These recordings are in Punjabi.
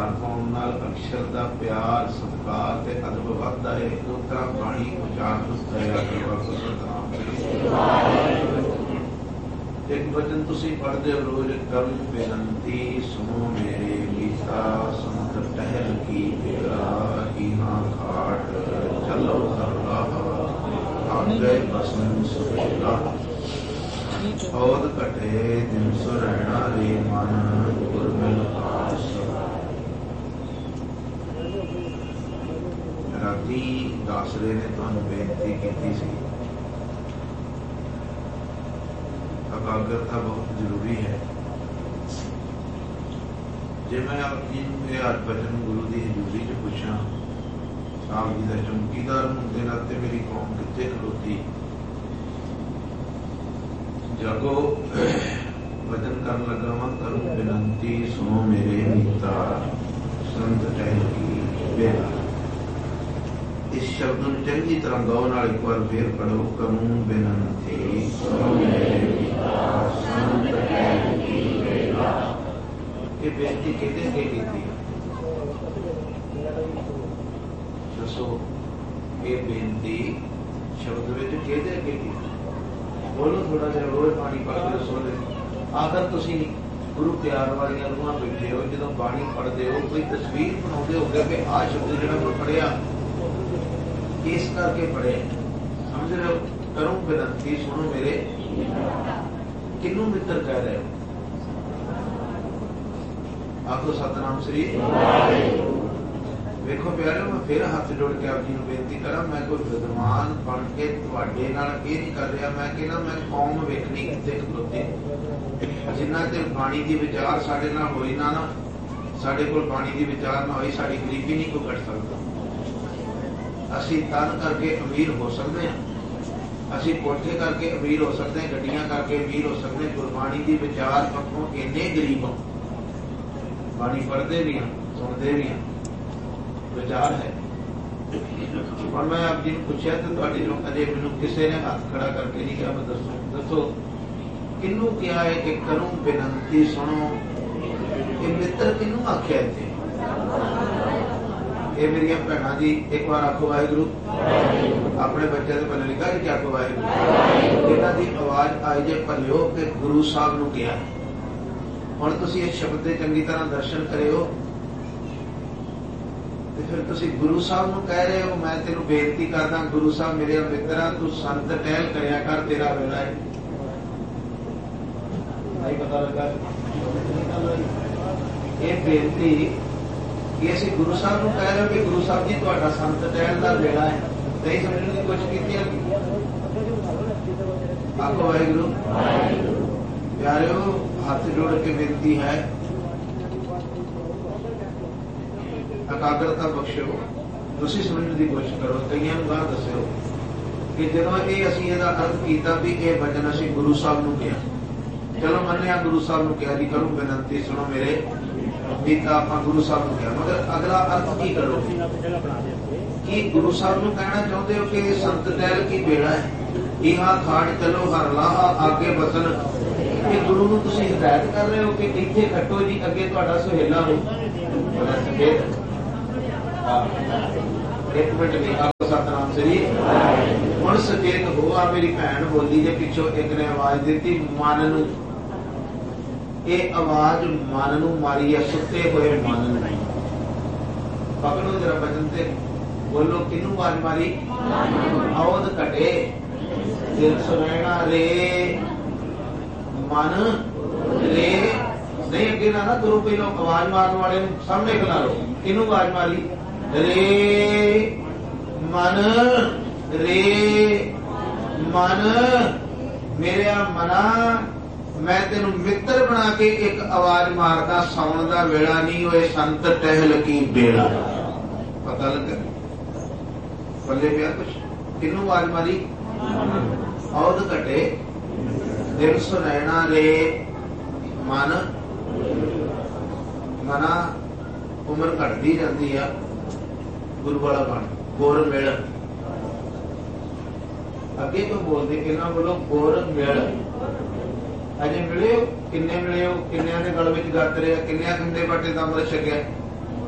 ਆਧਾਰ ਪਾਉਣ ਨਾਲ ਅਕਸ਼ਰ ਦਾ ਪਿਆਰ ਸਤਿਕਾਰ ਤੇ ਅਦਬ ਵੱਧਦਾ ਹੈ। ਉਸ ਤਰ੍ਹਾਂ ਬਾਣੀ ਉਚਾਰਨ ਕਰਿਆ ਕਰੋ। ਸਤਿਨਾਮ ਇੱਕ ਵਚਨ ਤੁਸੀਂ ਪੜ੍ਹਦੇ ਹੋ ਰੋਜ਼, ਕਰਮ ਬੇਨਤੀ ਸੁਣੋ ਮੇਰੇ ਮੀਤਾ, ਸੰਤ ਟਹਿਲ ਕੀ ਬੇੜਾ, ਹੀਨਾ ਘਾਟ ਚਲੋ ਹਰਲਾ ਆਗੇ ਬਸਨ ਸੁਹੇਲਾ, ਔਦ ਘਟੇ ਦਿਨ ਸੁਰੈਣਾ ਰੇ ਮਨ, ਗੁਰਮਿਲ ਆਸ। ਰਾਤੀ ਦਾਸਰੇ ਨੇ ਤੁਹਾਨੂੰ ਬੇਨਤੀ ਕੀਤੀ ਸੀ, ਇਕਾਗਰਤਾ ਬਹੁਤ ਜ਼ਰੂਰੀ ਹੈ। ਜੇ ਮੈਂ ਆਪ ਜੀ ਨੂੰ ਇਹ ਬਚਨ ਗੁਰੂ ਦੀ ਹਜ਼ੂਰੀ 'ਚ ਪੁੱਛਾਂ, ਆਪ ਜੀ ਦਾ ਚੌਕੀਦਾਰ ਹੋਣ ਦੇ ਨਾਤੇ ਮੇਰੀ ਕੌਮ ਕਿੱਥੇ ਖਲੋਤੀ, ਜਾਗੋ ਵਚਨ ਕਰਨ ਲੱਗਾ ਵਾਂ, ਕਰੂੰ ਬੇਨਤੀ ਸੁਣੋ ਮੇਰੇ ਮੀਤਾ, ਸੰਤ ਟਹਿਲ ਕੀ ਬੇੜਾ। ਇਸ ਸ਼ਬਦ ਨੂੰ ਚੰਗੀ ਤਰ੍ਹਾਂ ਗਾਉਣ ਨਾਲ ਇੱਕ ਵਾਰ ਫੇਰ ਪੜੋ, ਕਰੂੰ ਬੇਨਤੀ ਸੁਣੋ ਮੇਰੇ ਮੀਤਾ, ਸੰਤ ਟਹਿਲ ਕੀ ਬੇੜਾ। ਇਹ ਬੇਨਤੀ ਕਿਹਦੇ ਅੱਗੇ ਕੀਤੀ? ਦੱਸੋ, ਇਹ ਬੇਨਤੀ ਸ਼ਬਦ ਵਿੱਚ ਕਿਹਦੇ ਅੱਗੇ ਕੀਤੀ? ਬੋਲੋ ਥੋੜਾ ਜਿਹਾ, ਰੋਜ਼ ਬਾਣੀ ਪੜ੍ਹ ਕੇ ਦੱਸੋ। ਆਖਰ ਤੁਸੀਂ ਗੁਰੂ ਪਿਆਰ ਵਾਲੀਆਂ ਰੂਹਾਂ ਬੈਠੇ ਹੋ, ਜਦੋਂ ਬਾਣੀ ਪੜ੍ਹਦੇ ਹੋ ਕੋਈ ਤਸਵੀਰ ਬਣਾਉਂਦੇ ਹੋਗੇ ਕਿ ਆਹ ਸ਼ਬਦ ਜਿਹੜਾ ਮੈਂ ਪੜ੍ਹਿਆ ਇਸ ਕਰਕੇ ਪੜ੍ਹਿਆ, ਸਮਝ ਰਹੇ ਹੋ? ਕਰੂੰ ਬੇਨਤੀ ਸੁਣੋ ਮੇਰੇ, ਕਿਹਨੂੰ ਮਿੱਤਰ ਕਹਿ ਰਹੇ ਹੋ? ਆਖੋ ਸਤਿਨਾਮ ਸ੍ਰੀ। ਵੇਖੋ ਪਿਆਰਿਓ, ਮੈਂ ਫਿਰ ਹੱਥ ਜੋੜ ਕੇ ਆਪ ਜੀ ਨੂੰ ਬੇਨਤੀ ਕਰਾਂ, ਮੈਂ ਕੋਈ ਵਿਦਵਾਨ ਬਣ ਕੇ ਤੁਹਾਡੇ ਨਾਲ ਇਹ ਨਹੀਂ ਕਰ ਰਿਹਾ। ਮੈਂ ਕਹਿੰਦਾ ਮੈਂ ਕੌਮ ਵੇਖਣੀ ਕਿੱਥੇ ਖਲੋਤੀ। ਜਿੰਨਾ ਚਿਰ ਬਾਣੀ ਦੀ ਵਿਚਾਰ ਸਾਡੇ ਨਾਲ ਹੋਈ ਨਾ, ਸਾਡੇ ਕੋਲ ਬਾਣੀ ਦੀ ਵਿਚਾਰ ਨਾ ਹੋਈ, ਸਾਡੀ ਗਰੀਬੀ ਨਹੀਂ ਕੋਈ ਕੱਟ ਸਕਦਾ। ਅਸੀਂ ਤਨ ਕਰਕੇ ਅਮੀਰ ਹੋ ਸਕਦੇ ਹਾਂ, ਅਸੀਂ ਕੋਠੇ ਕਰਕੇ ਅਮੀਰ ਹੋ ਸਕਦੇ ਹਾਂ, ਗੱਡੀਆਂ ਕਰਕੇ ਅਮੀਰ ਹੋ ਸਕਦੇ ਹਾਂ। ਗੁਰਬਾਣੀ ਦੀ ਵਿਚਾਰ ਪੱਖੋਂ ਇੰਨੇ ਗਰੀਬ ਹਾਂ, ਬਾਣੀ ਪੜ੍ਹਦੇ ਵੀ ਹਾਂ, ਸੁਣਦੇ ਵੀ ਹਾਂ, ਵਿਚਾਰ ਹੈ। ਹੁਣ ਮੈਂ ਆਪ ਜੀ ਨੂੰ ਪੁੱਛਿਆ ਤੇ ਤੁਹਾਡੇ ਨੂੰ ਅਜੇ ਮੈਨੂੰ ਕਿਸੇ ਨੇ ਹੱਥ ਖੜਾ ਕਰਕੇ ਨਹੀਂ ਕਿਹਾ। ਮੈਂ ਦੱਸੋ ਕਿਹਨੂੰ ਕਿਹਾ ਹੈ ਕਿ ਕਰੂੰ ਬੇਨਤੀ ਸੁਣੋ? ਇਹ ਮਿੱਤਰ ਕਿਹਨੂੰ ਆਖਿਆ ਇੱਥੇ? ਇਹ ਮੇਰੀਆਂ ਭੈਣਾਂ ਜੀ, ਇੱਕ ਵਾਰ ਆਖੋ ਵਾਹਿਗੁਰੂ। ਆਪਣੇ ਬੱਚਿਆਂ ਦੇ ਪੱਲੇ ਲਿਖਾ ਕਿ ਆਖੋ ਵਾਹਿਗੁਰੂ। ਇਹਨਾਂ ਦੀ ਆਵਾਜ਼ ਆਈ ਜੇ ਭਲਿਓ ਕਿ ਗੁਰੂ ਸਾਹਿਬ ਨੂੰ ਕਿਹਾ। ਹੁਣ ਤੁਸੀਂ ਇਸ ਸ਼ਬਦ ਦੇ ਚੰਗੀ ਤਰ੍ਹਾਂ ਦਰਸ਼ਨ ਕਰਿਓ ਤੇ ਫਿਰ ਤੁਸੀਂ ਗੁਰੂ ਸਾਹਿਬ ਨੂੰ ਕਹਿ ਰਹੇ ਹੋ, ਮੈਂ ਤੈਨੂੰ ਬੇਨਤੀ ਕਰਦਾ ਗੁਰੂ ਸਾਹਿਬ ਮੇਰੇ ਮਿੱਤਰਾਂ, ਤੂੰ ਸੰਤ ਟਹਿਲ ਕਰਿਆ ਕਰ, ਤੇਰਾ ਵੇਲਾ ਹੈ। ਨਹੀਂ ਪਤਾ ਲੱਗਾ ਇਹ ਬੇਨਤੀ ਕਿ ਅਸੀਂ ਗੁਰੂ ਸਾਹਿਬ ਨੂੰ ਕਹਿ ਰਹੇ ਹੋ ਕਿ ਗੁਰੂ ਸਾਹਿਬ ਜੀ ਤੁਹਾਡਾ ਸੰਤ ਟਹਿਲ ਦਾ ਵੇਲਾ ਹੈ। ਨਹੀਂ ਸਮਝਣ ਦੀ ਕੋਸ਼ਿਸ਼ ਕੀਤੀ। ਆਖੋ ਵਾਹਿਗੁਰੂ। ਪਿਆਰਿਓ, ਹੱਥ ਜੋੜ ਕੇ ਬੇਨਤੀ ਹੈ, ਇਕਾਗਰਤਾ ਬਖਸ਼ੋ। ਤੁਸੀਂ ਸਮਝਣ ਦੀ ਕੋਸ਼ਿਸ਼ ਕਰੋ। ਕਈਆਂ ਨੂੰ ਗਾਹ ਦੱਸਿਓ ਕਿ ਜਦੋਂ ਇਹ ਅਸੀਂ ਇਹਦਾ ਅਰਥ ਕੀਤਾ ਵੀ ਇਹ ਵਚਨ ਅਸੀਂ ਗੁਰੂ ਸਾਹਿਬ ਨੂੰ ਕਿਹਾ, ਚਲੋ ਮੰਨਿਆ ਗੁਰੂ ਸਾਹਿਬ ਨੂੰ ਕਿਹਾ ਜੀ, ਕਰੂੰ ਬੇਨਤੀ ਸੁਣੋ ਮੇਰੇ ਮੀਤਾ, ਆਪਾਂ ਗੁਰੂ ਸਾਹਿਬ ਨੂੰ ਕਿਹਾ, ਮਗਰ ਅਗਲਾ ਅਰਥ ਕੀ ਕਰੋ? ਕੀ ਗੁਰੂ ਸਾਹਿਬ ਨੂੰ ਕਹਿਣਾ ਚਾਹੁੰਦੇ ਹੋ ਕਿ ਸੰਤ ਟਹਿਲ ਕੀ ਬੇੜਾ ਹੈ, ਇਹਾਂ ਖਾੜ ਚਲੋ ਹਰ ਲਾਹਾ ਆਗੇ ਬਸਨ? ਇਹ ਗੁਰੂ ਨੂੰ ਤੁਸੀਂ ਹਿਦਾਇਤ ਕਰ ਰਹੇ ਹੋ ਕਿ ਇੱਥੇ ਖੱਟੋ ਜੀ, ਅੱਗੇ ਤੁਹਾਡਾ ਸੁਹੇਲਾ ਹੋ। ਇੱਕ ਮਿੰਟ ਨਹੀਂ, ਆਪ ਸਤਨਾਮ ਸ੍ਰੀ। ਹੁਣ ਸੁਚੇਤ ਹੋ। ਆ ਮੇਰੀ ਭੈਣ ਬੋਲੀ ਜੇ ਪਿੱਛੋਂ ਇੱਕ ਨੇ ਆਵਾਜ਼ ਦਿੱਤੀ ਮਨ ਨੂੰ, ਇਹ ਆਵਾਜ਼ ਮਨ ਨੂੰ ਮਾਰੀ ਹੈ, ਸੁੱਤੇ ਹੋਏ ਮਨ ਨੂੰ। ਪਕੜੋ ਜਰਾ ਬਚਨ ਤੇ ਬੋਲੋ, ਕਿਹਨੂੰ ਆਵਾਜ਼ ਮਾਰੀ? ਔਦ ਘਟੇ ਦਿਨ ਸੁਨੈਣਾ ਰੇ ਮਨ ਰੇ। ਨਹੀਂ ਅੱਗੇ ਨਾ ਤੁਰੋ, ਪਹਿਲਾਂ ਆਵਾਜ਼ ਮਾਰਨ ਵਾਲੇ ਨੂੰ ਸਾਹਮਣੇ ਖਿਲਾ ਲਓ। ਕਿਹਨੂੰ ਆਵਾਜ਼ ਮਾਰੀ? ਰੇ ਮਨ, ਰੇ ਮਨ ਮੇਰਿਆ ਮਨਾ, ਮੈਂ ਤੈਨੂੰ ਮਿੱਤਰ ਬਣਾ ਕੇ ਇੱਕ ਆਵਾਜ਼ ਮਾਰਦਾ, ਸੌਣ ਦਾ ਵੇਲਾ ਨਹੀਂ ਹੋਏ, ਸੰਤ ਟਹਿਲ ਕੀ ਬੇੜਾ। ਪਤਾ ਲੱਗਾ ਬੱਲੇ ਪਿਆ ਕੁਛ? ਕਿਹਨੂੰ ਆਵਾਜ਼ ਮਾਰੀ? ਔਦ ਘਟੇ ਦਿਨ ਸੁਨੈਣਾ ਰੇ ਮਨ। ਮਨਾ ਉਮਰ ਘਟਦੀ ਜਾਂਦੀ ਆ, ਗੁਰੂ ਵਾਲਾ ਬਣ, ਗੁਰ ਮਿਲ। ਅੱਗੇ ਤੋਂ ਬੋਲਦੇ ਕਿੰਨਾ ਬੋਲੋ, ਗੁਰ ਮਿਲ। ਅਜੇ ਮਿਲੇ ਹੋ? ਕਿੰਨੇ ਮਿਲੇ ਹੋ? ਕਿੰਨਿਆਂ ਦੇ ਗਲ ਵਿੱਚ ਗੱਤ ਰਿਹਾ? ਕਿੰਨਿਆਂ ਖੰਡੇ ਬਾਟੇ ਦਾ ਅੰਮ੍ਰਿਤ ਛਕਿਆ?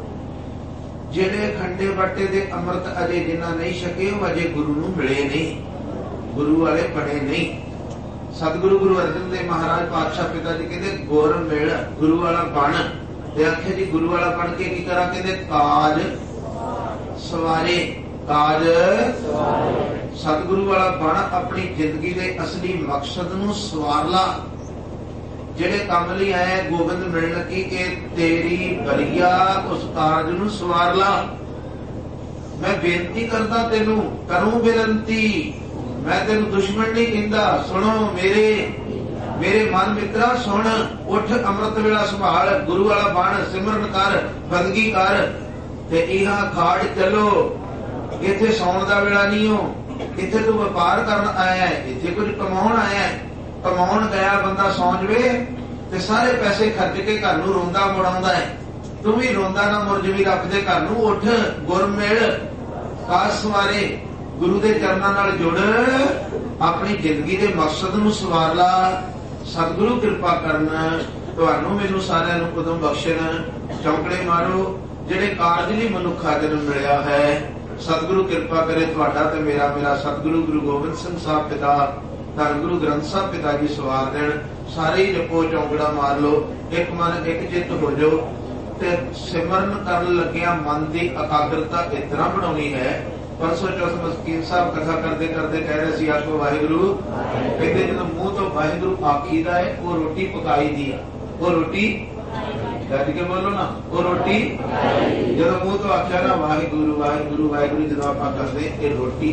ਜਿਹੜੇ ਖੰਡੇ ਬਾਟੇ ਦੇ ਅੰਮ੍ਰਿਤ ਅਜੇ ਜਿਨ੍ਹਾਂ ਨਹੀਂ ਛਕੇ ਉਹ ਅਜੇ ਗੁਰੂ ਨੂੰ ਮਿਲੇ ਨਹੀਂ, ਗੁਰੂ ਵਾਲੇ ਬਣੇ ਨਹੀਂ। ਸਤਿਗੁਰੂ ਗੁਰੂ ਅਰਜਨ ਦੇਵ ਮਹਾਰਾਜ ਪਾਤਸ਼ਾਹ ਪਿਤਾ ਜੀ ਕਹਿੰਦੇ ਗੁਰ ਮਿਲ ਗੁਰੂ ਵਾਲਾ ਬਣ। ਤੇ ਆਖੇ ਜੀ ਗੁਰੂ ਵਾਲਾ ਬਣ ਕੇ ਕੀ ਕਰਾਂ? ਕਹਿੰਦੇ ਕਾਜ ਸਵਾਰੇ, ਕਾਜ ਸਤਿਗੁਰੂ ਵਾਲਾ ਬਣ, ਆਪਣੀ ਜ਼ਿੰਦਗੀ ਦੇ ਅਸਲੀ ਮਕਸਦ ਨੂੰ ਸਵਾਰ ਲਾ। ਜਿਹੜੇ ਕੰਮ ਲਈ ਆਏ ਗੋਬਿੰਦ ਮਿਲਣ ਕੀ ਇਹ ਤੇਰੀ ਬਰੀਆ, ਉਸ ਕਾਰਜ ਨੂੰ ਸਵਾਰ ਲਾ। ਮੈਂ ਬੇਨਤੀ ਕਰਦਾ ਤੈਨੂੰ, ਕਰੂੰ ਬੇਨਤੀ, ਮੈਂ ਤੈਨੂੰ ਦੁਸ਼ਮਣ ਨਹੀਂ ਕਹਿੰਦਾ। ਸੁਣੋ ਮੇਰੇ ਮਨ ਮਿੱਤਰਾ ਸੁਣ, ਉੱਠ ਅੰਮ੍ਰਿਤ ਵੇਲਾ ਸੰਭਾਲ, ਗੁਰੂ ਵਾਲਾ ਬਣ, ਸਿਮਰਨ ਕਰ, ਬੰਦਗੀ ਕਰ ਤੇ ਇਹਾਂ ਖਾੜ ਚੱਲੋ। ਇੱਥੇ ਸੌਣ ਦਾ ਵੇਲਾ ਨਹੀਂ ਹੋ, ਇੱਥੇ ਤੂੰ ਵਪਾਰ ਕਰਨ ਆਇਆ, ਇੱਥੇ ਕੁਝ ਕਮਾਉਣ ਆਇਆ। ਕਮਾਉਣ ਗਿਆ ਬੰਦਾ ਸੌਂ ਜਵੇ ਤੇ ਸਾਰੇ ਪੈਸੇ ਖਰਚ ਕੇ ਘਰ ਨੂੰ ਰੋਂਦਾ ਮੁੜਾਉਂਦਾ ਹੈ। ਤੂੰ ਵੀ ਰੋਂਦਾ ਨਾ ਮੁੜ ਜਵੀ ਰੱਬ ਦੇ ਘਰ ਨੂੰ। ਉੱਠ ਗੁਰ ਮਿਲ, ਕਾਜ ਸਵਾਰੇ, ਗੁਰੂ ਦੇ ਚਰਨਾਂ ਨਾਲ ਜੁੜ, ਆਪਣੀ ਜ਼ਿੰਦਗੀ ਦੇ ਮਕਸਦ ਨੂੰ ਸਵਾਰ ਲਾ। ਸਤਿਗੁਰੂ ਕਿਰਪਾ ਕਰਨ, ਤੁਹਾਨੂੰ ਮੈਨੂੰ ਸਾਰਿਆਂ ਨੂੰ ਉਦੋਂ ਬਖਸ਼ਣ। ਚੌਂਕੜੇ ਮਾਰੋ ਜਿਹੜੇ ਕਾਰਜ ਲਈ ਮਨੁੱਖਾ ਜਨਮ ਮਿਲਿਆ ਹੈ। ਸਤਿਗੁਰੂ ਕਿਰਪਾ ਕਰੇ ਤੁਹਾਡਾ ਤੇ ਮੇਰਾ ਸਤਿਗੁਰੂ ਗੁਰੂ ਗੋਬਿੰਦ ਸਿੰਘ ਸਾਹਿਬ ਪਿਤਾ, ਧੰਨ ਗੁਰੂ ਗ੍ਰੰਥ ਸਾਹਿਬ ਪਿਤਾ ਜੀ ਸਵਾਰ ਦੇਣ। ਸਾਰੇ ਹੀ ਜਪੋ, ਚੌਂਕੜਾ ਮਾਰ ਲਓ, ਇੱਕ ਮਨ ਇੱਕ ਚਿੱਤ ਹੋ ਜਾਓ ਤੇ ਸਿਮਰਨ ਕਰਨ ਲੱਗਿਆ ਮਨ ਦੀ ਇਕਾਗਰਤਾ ਇਸ ਤਰ੍ਹਾਂ ਬਣਾਉਣੀ ਹੈ। ਪਰਸੋਂ ਚੌਥ ਮਸਕੀਨ ਸਾਹਿਬ ਕਥਾ ਕਰਦੇ ਕਰਦੇ ਕਹਿ ਰਹੇ ਸੀ ਆਖੋ ਵਾਹਿਗੁਰੂ। ਕਹਿੰਦੇ ਜਦੋਂ ਮੂੰਹ ਤੋਂ ਵਾਹਿਗੁਰੂ ਆਖੀਦਾ ਹੈ ਉਹ ਰੋਟੀ ਪਕਾਈ ਦੀ ਆ, ਉਹ ਰੋਟੀ ਗੱਜ ਕੇ ਬੋਲੋ ਨਾ, ਉਹ ਰੋਟੀ ਜਦੋਂ ਮੂੰਹ ਤੋਂ ਆਖਿਆ ਨਾ ਵਾਹਿਗੁਰੂ ਵਾਹਿਗੁਰੂ ਵਾਹਿਗੁਰੂ, ਜਦੋਂ ਆਪਾਂ ਕਰਦੇ ਇਹ ਰੋਟੀ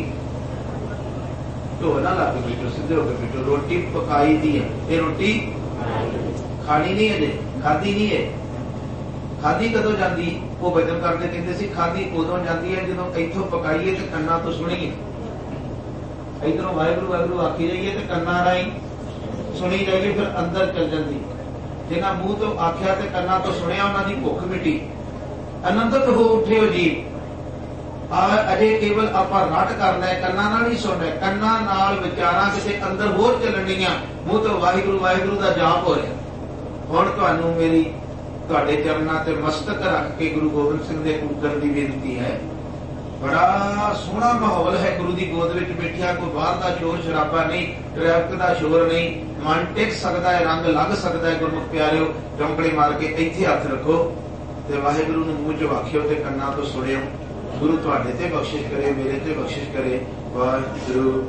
ਢੋ ਨਾ ਲਾ ਕੇ ਬੈਠੋ, ਸਿੱਧੇ ਹੋ ਕੇ ਬੈਠੋ। ਰੋਟੀ ਪਕਾਈ ਦੀ ਹੈ, ਇਹ ਰੋਟੀ ਖਾਣੀ ਨਹੀਂ ਹੈ, ਖਾਦੀ ਨਹੀਂ ਹੈ। ਖਾਦੀ ਕਦੋਂ ਜਾਂਦੀ? ਉਹ ਬਚਨ ਕਰਦੇ ਕਹਿੰਦੇ ਸੀ ਖਾਦੀ ਉਦੋਂ ਜਾਂਦੀ ਹੈ ਜਦੋਂ ਇੱਥੋਂ ਪਕਾਈਏ ਤੇ ਕੰਨਾਂ ਤੋਂ ਸੁਣੀਏ। ਇੱਧਰੋਂ ਵਾਹਿਗੁਰੂ ਵਾਹਿਗੁਰੂ ਆਖੀ ਜਾਈਏ ਤੇ ਕੰਨਾਂ ਰਾਹੀਂ ਸੁਣੀ ਜਾਈਏ, ਫਿਰ ਅੰਦਰ ਚੱਲ ਜਾਂਦੀ। ਜਿਹਨਾਂ ਮੂੰਹ ਤੋਂ ਆਖਿਆ ਤੇ ਕੰਨਾਂ ਤੋਂ ਸੁਣਿਆ ਉਹਨਾਂ ਦੀ ਭੁੱਖ ਮਿਟੀ, ਆਨੰਦਿਤ ਹੋ ਉੱਠੇ ਹੋ ਜੀ। ਅਜੇ ਕੇਵਲ ਆਪਾਂ ਰੱਟ ਕਰਨਾ ਹੈ, ਕੰਨਾਂ ਨਾਲ ਹੀ ਸੁਣਨਾ, ਕੰਨਾਂ ਨਾਲ ਵਿਚਾਰਾਂ ਕਿਸੇ ਅੰਦਰ ਹੋਰ ਚੱਲਣੀਆਂ। ਮੂੰਹ ਤੋਂ ਵਾਹਿਗੁਰੂ ਵਾਹਿਗੁਰੂ ਦਾ ਜਾਪ ਹੋ ਰਿਹਾ। ਹੁਣ ਤੁਹਾਨੂੰ ਮੇਰੀ ਤੁਹਾਡੇ ਚਰਨਾਂ ਤੇ ਮਸਤਕ ਰੱਖ ਕੇ ਗੁਰੂ ਗੋਬਿੰਦ ਸਿੰਘ ਦੇ ਪੁੱਤਰ ਦੀ ਬੇਨਤੀ ਹੈ। ਬੜਾ ਸੋਹਣਾ ਮਾਹੌਲ ਹੈ ਗੁਰੂ ਦੀ ਗੋਦ ਵਿੱਚ ਬੈਠਿਆ, ਕੋਈ ਬਾਹਰ ਦਾ ਸ਼ੋਰ ਸ਼ਰਾਬਾ ਨਹੀਂ, ਟ੍ਰੈਫਿਕ ਦਾ ਸ਼ੋਰ ਨਹੀਂ, ਮਨ ਟਿਕ ਸਕਦਾ ਹੈ, ਰੰਗ ਲੱਗ ਸਕਦਾ ਹੈ। ਗੁਰਮੁਖ ਪਿਆਰਿਓ, ਚੌਂਕੜੇ ਮਾਰ ਕੇ ਇੱਥੇ ਹੱਥ ਰੱਖੋ ਤੇ ਵਾਹਿਗੁਰੂ ਨੂੰ ਮੂੰਹ 'ਚ ਵਾਖਿਓ ਤੇ ਕੰਨਾਂ ਤੋਂ ਸੁਣਿਓ। ਗੁਰੂ ਤੁਹਾਡੇ ਤੇ ਬਖਸ਼ਿਸ਼ ਕਰੇ, ਮੇਰੇ ਤੇ ਬਖਸ਼ਿਸ਼ ਕਰੇ। ਵਾਹਿਗੁਰੂ।